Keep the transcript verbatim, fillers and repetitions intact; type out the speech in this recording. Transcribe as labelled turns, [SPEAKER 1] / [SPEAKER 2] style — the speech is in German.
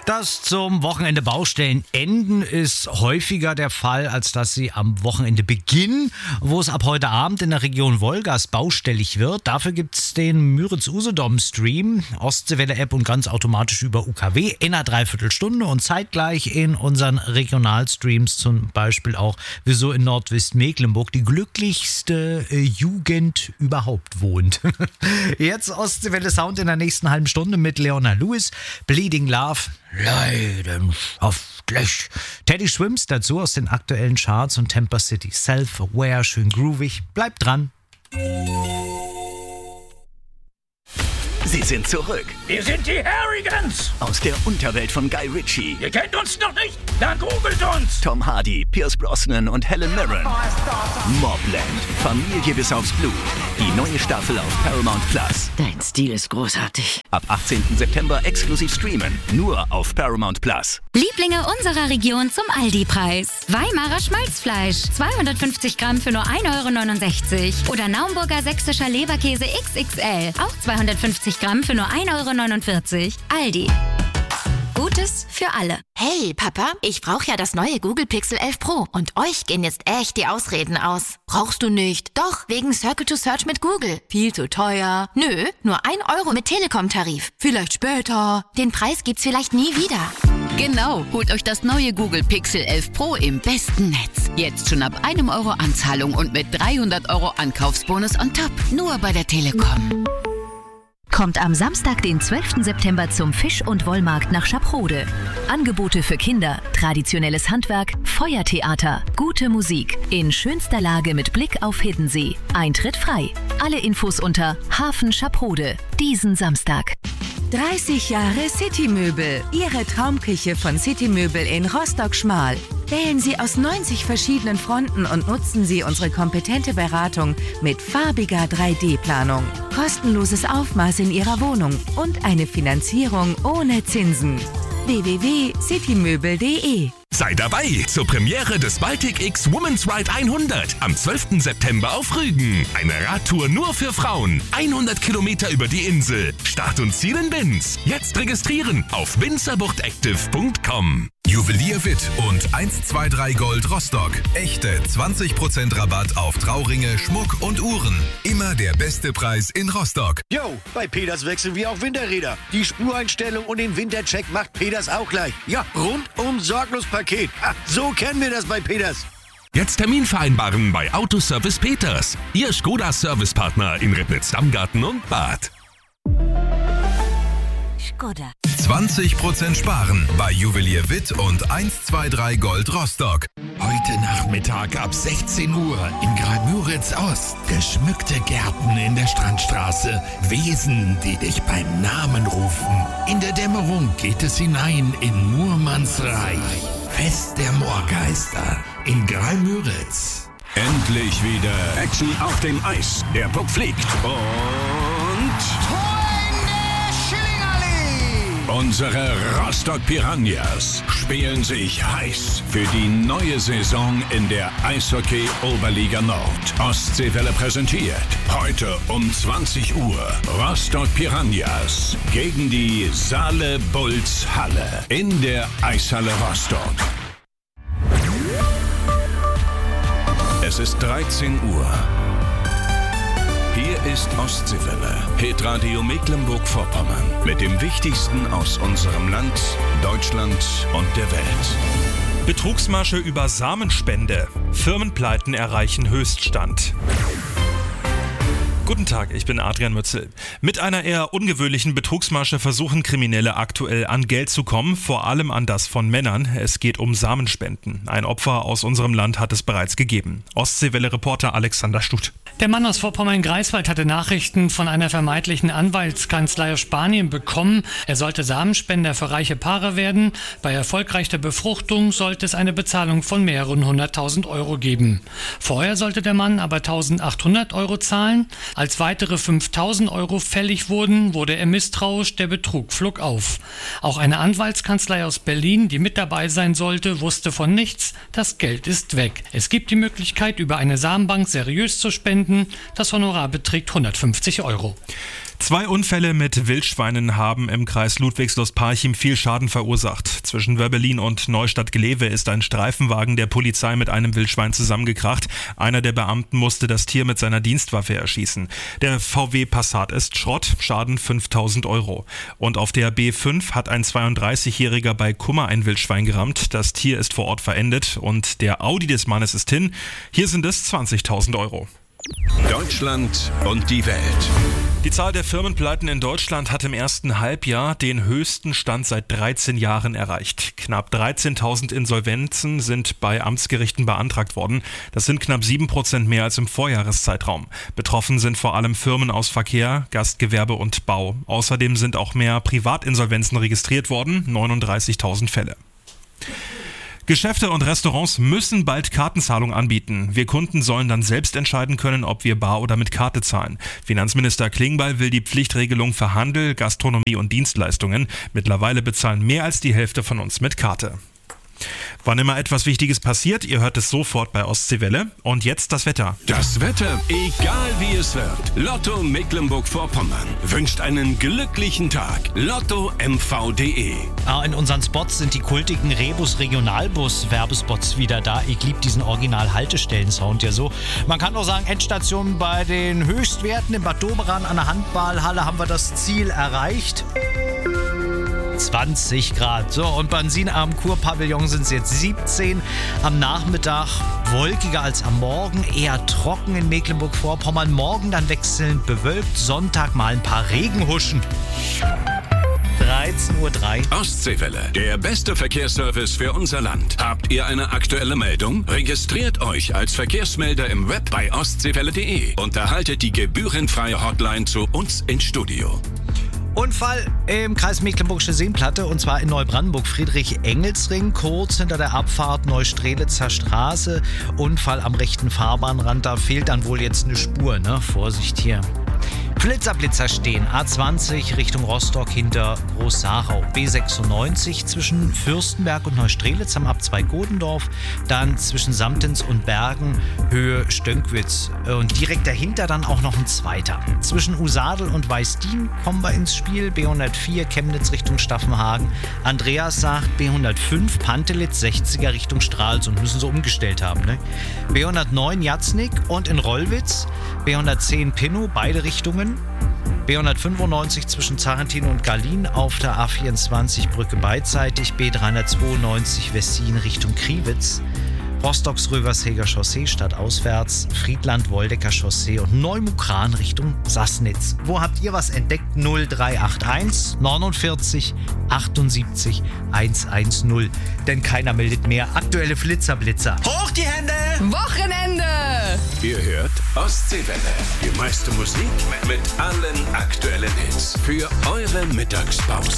[SPEAKER 1] Das zum Wochenende Baustellen enden ist häufiger der Fall, als dass sie am Wochenende beginnen, wo es ab heute Abend in der Region Wolgast baustellig wird. Dafür gibt es den Müritz-Usedom-Stream, Ostseewelle-App und ganz automatisch über U K W in einer Dreiviertelstunde und zeitgleich in unseren Regionalstreams zum Beispiel auch, wieso in Nordwestmecklenburg die glücklichste äh, Jugend überhaupt wohnt. Jetzt Ostseewelle Sound in der nächsten halben Stunde mit Leona Lewis, Bleeding Love, leidenschaftlich. Teddy Swims dazu aus den aktuellen Charts und Temper City, Self-Aware, schön groovig. Bleibt dran.
[SPEAKER 2] Sie sind zurück.
[SPEAKER 3] Wir sind die Harrigans.
[SPEAKER 2] Aus der Unterwelt von Guy Ritchie.
[SPEAKER 3] Ihr kennt uns noch nicht? Dann googelt uns.
[SPEAKER 2] Tom Hardy, Pierce Brosnan und Helen Mirren. Mobland. Familie bis aufs Blut. Die neue Staffel auf Paramount Plus.
[SPEAKER 4] Dein Stil ist großartig.
[SPEAKER 2] Ab achtzehnten September exklusiv streamen. Nur auf Paramount Plus.
[SPEAKER 5] Lieblinge unserer Region zum Aldi-Preis. Weimarer Schmalzfleisch. zweihundertfünfzig Gramm für nur ein Euro neunundsechzig. Oder Naumburger sächsischer Leberkäse X X L. Auch zweihundertfünfzig Gramm für nur ein Euro neunundvierzig. Aldi. Gutes für alle.
[SPEAKER 6] Hey, Papa, ich brauche ja das neue Google Pixel elf Pro. Und euch gehen jetzt echt die Ausreden aus. Brauchst du nicht? Doch, wegen Circle to Search mit Google. Viel zu teuer. Nö, nur ein Euro mit Telekom-Tarif. Vielleicht später. Den Preis gibt's vielleicht nie wieder.
[SPEAKER 4] Genau, holt euch das neue Google Pixel elf Pro im besten Netz. Jetzt schon ab einem Euro Anzahlung und mit dreihundert Euro Ankaufsbonus on top. Nur bei der Telekom.
[SPEAKER 7] Kommt am Samstag, den zwölften September zum Fisch- und Wollmarkt nach Schaprode. Angebote für Kinder, traditionelles Handwerk, Feuertheater, gute Musik in schönster Lage mit Blick auf Hiddensee. Eintritt frei. Alle Infos unter Hafen Schaprode. Diesen Samstag.
[SPEAKER 8] dreißig Jahre Citymöbel. Ihre Traumküche von Citymöbel in Rostock-Schmal. Wählen Sie aus neunzig verschiedenen Fronten und nutzen Sie unsere kompetente Beratung mit farbiger drei D Planung. Kostenloses Aufmaß in Ihrer Wohnung und eine Finanzierung ohne Zinsen. w w w punkt citymöbel punkt de
[SPEAKER 9] Sei dabei zur Premiere des Baltic X Women's Ride hundert am zwölften September auf Rügen. Eine Radtour nur für Frauen. hundert Kilometer über die Insel. Start und Ziel in Binz. Jetzt registrieren auf winzerbuchtactive punkt com.
[SPEAKER 10] Juwelier Witt und eins zwei drei Gold Rostock. Echte zwanzig Prozent Rabatt auf Trauringe, Schmuck und Uhren. Immer der beste Preis in Rostock.
[SPEAKER 11] Jo, bei Peters wechseln wir auch Winterräder. Die Spureinstellung und den Wintercheck macht Peters auch gleich. Ja, rundum sorglos Paket. Ha, so kennen wir das bei Peters.
[SPEAKER 9] Jetzt Termin vereinbaren bei Autoservice Peters. Ihr Skoda-Servicepartner in Ribnitz-Dammgarten und Bad.
[SPEAKER 7] Skoda.
[SPEAKER 10] zwanzig Prozent sparen bei Juwelier Witt und eins zwei drei Gold Rostock.
[SPEAKER 12] Heute Nachmittag ab sechzehn Uhr in Graal-Müritz Ost. Geschmückte Gärten in der Strandstraße. Wesen, die dich beim Namen rufen. In der Dämmerung geht es hinein in Murmanns Reich. Fest der Moorgeister in Graal-Müritz.
[SPEAKER 13] Endlich wieder Action auf dem Eis. Der Puck fliegt und... Unsere Rostock Piranhas spielen sich heiß für die neue Saison in der Eishockey-Oberliga Nord. Ostseewelle präsentiert. Heute um zwanzig Uhr. Rostock Piranhas gegen die Saale Bulls Halle in der Eishalle Rostock. Es ist dreizehn Uhr. Hier ist Ostseewelle, Hitradio Mecklenburg-Vorpommern mit dem Wichtigsten aus unserem Land, Deutschland und der Welt.
[SPEAKER 14] Betrugsmasche über Samenspende. Firmenpleiten erreichen Höchststand. Guten Tag, ich bin Adrian Mützel. Mit einer eher ungewöhnlichen Betrugsmasche versuchen Kriminelle aktuell an Geld zu kommen, vor allem an das von Männern. Es geht um Samenspenden. Ein Opfer aus unserem Land hat es bereits gegeben. Ostseewelle-Reporter Alexander Stuth.
[SPEAKER 15] Der Mann aus Vorpommern-Greifswald hatte Nachrichten von einer vermeintlichen Anwaltskanzlei aus Spanien bekommen. Er sollte Samenspender für reiche Paare werden. Bei erfolgreicher Befruchtung sollte es eine Bezahlung von mehreren hunderttausend Euro geben. Vorher sollte der Mann aber eintausendachthundert Euro zahlen. Als weitere fünftausend Euro fällig wurden, wurde er misstrauisch, der Betrug flog auf. Auch eine Anwaltskanzlei aus Berlin, die mit dabei sein sollte, wusste von nichts, das Geld ist weg. Es gibt die Möglichkeit, über eine Samenbank seriös zu spenden. Das Honorar beträgt hundertfünfzig Euro.
[SPEAKER 14] Zwei Unfälle mit Wildschweinen haben im Kreis Ludwigslust-Parchim viel Schaden verursacht. Zwischen Wöbbelin und Neustadt-Glewe ist ein Streifenwagen der Polizei mit einem Wildschwein zusammengekracht. Einer der Beamten musste das Tier mit seiner Dienstwaffe erschießen. Der V W Passat ist Schrott, Schaden fünftausend Euro. Und auf der B fünf hat ein zweiunddreißigjähriger bei Kummer ein Wildschwein gerammt. Das Tier ist vor Ort verendet und der Audi des Mannes ist hin. Hier sind es zwanzigtausend Euro.
[SPEAKER 13] Deutschland und die Welt.
[SPEAKER 14] Die Zahl der Firmenpleiten in Deutschland hat im ersten Halbjahr den höchsten Stand seit dreizehn Jahren erreicht. Knapp dreizehntausend Insolvenzen sind bei Amtsgerichten beantragt worden. Das sind knapp sieben Prozent mehr als im Vorjahreszeitraum. Betroffen sind vor allem Firmen aus Verkehr, Gastgewerbe und Bau. Außerdem sind auch mehr Privatinsolvenzen registriert worden, neununddreißigtausend Fälle. Geschäfte und Restaurants müssen bald Kartenzahlung anbieten. Wir Kunden sollen dann selbst entscheiden können, ob wir bar oder mit Karte zahlen. Finanzminister Klingbeil will die Pflichtregelung für Handel, Gastronomie und Dienstleistungen. Mittlerweile bezahlen mehr als die Hälfte von uns mit Karte. Wann immer etwas Wichtiges passiert, ihr hört es sofort bei Ostseewelle. Und jetzt das Wetter.
[SPEAKER 13] Das Wetter, egal wie es wird. Lotto Mecklenburg-Vorpommern wünscht einen glücklichen Tag. Lotto M V punkt de.
[SPEAKER 1] In unseren Spots sind die kultigen Rebus Regionalbus Werbespots wieder da. Ich liebe diesen Original-Haltestellen-Sound ja so. Man kann auch sagen, Endstation bei den Höchstwerten in Bad Doberan an der Handballhalle haben wir das Ziel erreicht. zwanzig Grad. So, und Benzin am Kurpavillon sind es jetzt siebzehn. Am Nachmittag wolkiger als am Morgen, eher trocken in Mecklenburg-Vorpommern. Morgen dann wechselnd bewölkt, Sonntag mal ein paar Regenhuschen. dreizehn Uhr drei.
[SPEAKER 13] Ostseewelle, der beste Verkehrsservice für unser Land. Habt ihr eine aktuelle Meldung? Registriert euch als Verkehrsmelder im Web bei ostseewelle punkt de und erhaltet die gebührenfreie Hotline zu uns ins Studio.
[SPEAKER 1] Unfall im Kreis Mecklenburgische Seenplatte und zwar in Neubrandenburg, Friedrich-Engels-Ring, kurz hinter der Abfahrt Neustrelitzer Straße. Unfall am rechten Fahrbahnrand, da fehlt dann wohl jetzt eine Spur, ne? Vorsicht hier. Blitzerblitzer stehen, A zwanzig Richtung Rostock hinter Groß-Sarau, B sechsundneunzig zwischen Fürstenberg und Neustrelitz am Abzweig Godendorf, dann zwischen Samtens und Bergen Höhe Stönkwitz und direkt dahinter dann auch noch ein zweiter. Zwischen Usadel und Weißdien kommen wir ins Spiel, B hundertvier Chemnitz Richtung Staffenhagen, Andreas sagt B hundertfünf Pantelitz sechziger Richtung Stralsund, müssen sie umgestellt haben, ne? B hundertneun Jatznik und in Rollwitz, B hundertzehn Pinnow, beide Richtungen, B hundertfünfundneunzig zwischen Zarentin und Gallin auf der A vierundzwanzig Brücke beidseitig, B dreihundertzweiundneunzig Wessin Richtung Kriwitz, Rostocks Röversheger Chaussee stadtauswärts, Friedland-Woldecker Chaussee und Neumukran Richtung Sassnitz. Wo habt ihr was entdeckt? null drei acht eins neunundvierzig achtundsiebzig hundertzehn. Denn keiner meldet mehr. Aktuelle Flitzerblitzer. Hoch die Hände!
[SPEAKER 16] Wochenende!
[SPEAKER 13] Ihr hört Ostseewelle. Die meiste Musik mit allen aktuellen Hits für eure Mittagspause.